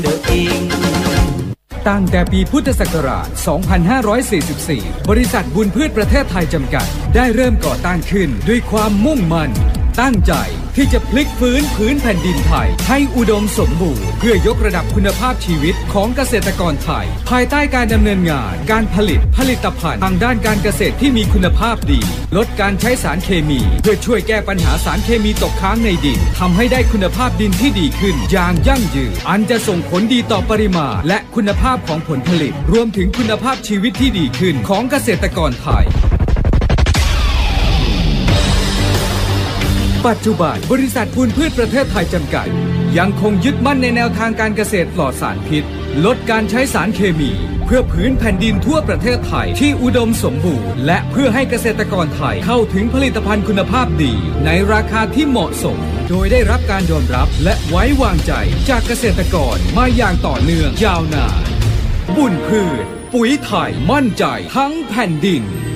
ตั้งแต่ปีพุทธศักราช 2544 บริษัทบุญพืชประเทศไทยจำกัดได้เริ่มก่อตั้งขึ้นด้วยความมุ่งมั่นตั้งใจที่จะพลิกฟื้นผืนแผ่นดินไทยให้อุดมสมบูรณ์เพื่อยกระดับคุณภาพชีวิตของเกษตรกรไทยภายใต้การดำเนินงานการผลิตภัณฑ์ทางด้านการเกษตรที่มีคุณภาพดีลดการใช้สารเคมีเพื่อช่วยแก้ปัญหาสารเคมีตกค้างในดินทำให้ได้คุณภาพดินที่ดีขึ้นอย่างยั่งยืนอันจะส่งผลดีต่อปริมาณและคุณภาพของผลผลิตรวมถึงคุณภาพชีวิตที่ดีขึ้นของเกษตรกรไทยปัจจุบันบริษัทบุญพืชประเทศไทยจำกัดยังคงยึดมั่นในแนวทางการเกษตรปลอดสารพิษลดการใช้สารเคมีเพื่อผืนแผ่นดินทั่วประเทศไทยที่อุดมสมบูรณ์และเพื่อให้เกษตรกรไทยเข้าถึงผลิตภัณฑ์คุณภาพดีในราคาที่เหมาะสมโดยได้รับการยอมรับและไว้วางใจจากเกษตรกรมาอย่างต่อเนื่องยาวนานบุญพืชปุ๋ยไทยมั่นใจทั้งแผ่นดิน